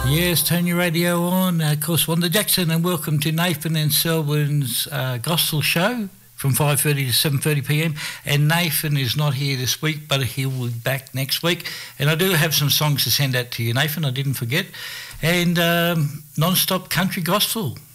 Yes, turn your radio on. Of course, Wanda Jackson, and welcome to Nathan and Selwyn's Gospel Show from 5:30 to 7:30 p.m. And Nathan is not here this week, but he will be back next week. And I do have some songs to send out to you, Nathan. I didn't forget. And non-stop country gospel.